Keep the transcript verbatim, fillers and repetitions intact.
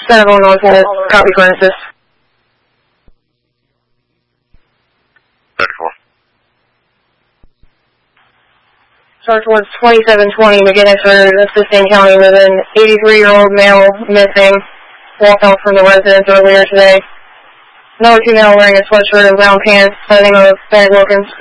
Centerville Northwood, copy for assist. thirty-four. Start towards twenty-seven twenty, McGinnis Road, Assisting County with an eighty-three-year-old male missing. Walked out from the residence earlier today. Another female wearing a sweatshirt and brown pants, sighting of Bennett Wilkins.